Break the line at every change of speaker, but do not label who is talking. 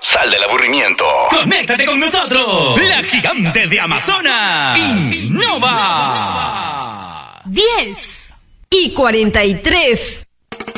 Sal del aburrimiento.
Conéctate con nosotros. La gigante de Amazonas. Innova.
10:43.